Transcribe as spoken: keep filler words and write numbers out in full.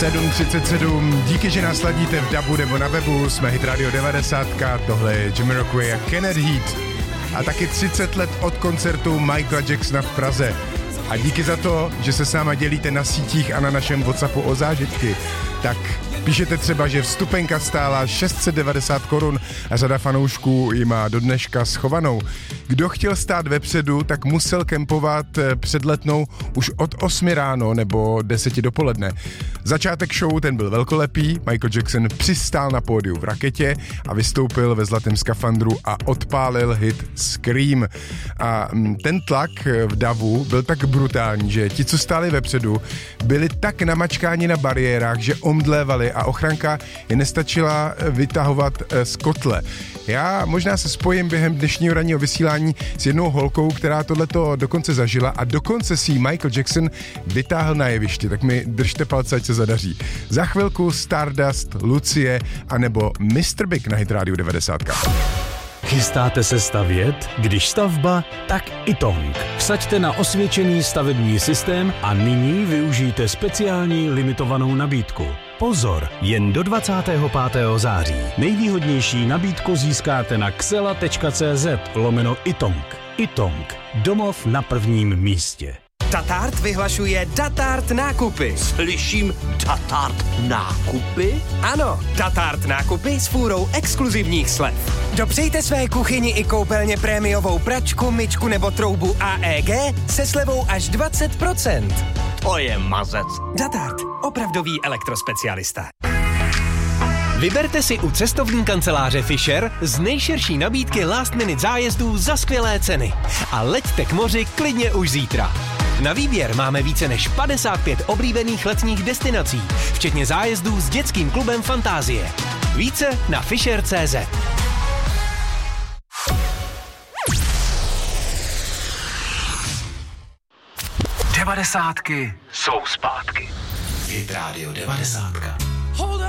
sedm třicet sedm, díky, že nás sladíte v dabu nebo na webu, jsme Hit Radio devadesát, tohle je Jamiroquai a Kenneth Heat a taky třicet let od koncertu Michaela Jacksona v Praze. A díky za to, že se s náma dělíte na sítích a na našem WhatsAppu o zážitky. Tak píšete třeba, že vstupenka stála šest set devadesát korun a řada fanoušků ji má do dneška schovanou. Kdo chtěl stát vepředu, tak musel kempovat před Letnou už od osmi ráno nebo deseti dopoledne. Začátek show ten byl velkolepý, Michael Jackson přistál na pódiu v raketě a vystoupil ve zlatém skafandru a odpálil hit Scream. A ten tlak v davu byl tak brutální, že ti, co stáli vepředu, byli tak namačkáni na bariérách, že omdlévali a ochranka je nestačila vytahovat z kotle. Já možná se spojím během dnešního ranního vysílání s jednou holkou, která tohleto dokonce zažila a dokonce si Michael Jackson vytáhl na jeviště, tak mi držte palce, ať se zadaří. Za chvilku Stardust, Lucie anebo mister Big na Hit Radio devadesát. Chystáte se stavět? Když stavba, tak Itong. Vsaďte na osvědčený stavební systém a nyní využijte speciální limitovanou nabídku. Pozor, jen do dvacátého pátého září. Nejvýhodnější nabídku získáte na xela tečka cz lomeno Itong. Itong. Domov na prvním místě. Datart vyhlašuje Datart nákupy. Slyším Datart nákupy? Ano, Datart nákupy s fůrou exkluzivních slev. Dopřejte své kuchyni i koupelně prémiovou pračku, myčku nebo troubu A E G se slevou až dvacet procent. To je mazec. Datart, opravdový elektrospecialista. Vyberte si u cestovní kanceláře Fisher z nejširší nabídky last minute zájezdů za skvělé ceny. A leďte k moři klidně už zítra. Na výběr máme více než padesát pět oblíbených letních destinací, včetně zájezdů s dětským klubem Fantázie. Více na fisher tečka cz. Devadesátky jsou zpátky. Hit Radio devadesát.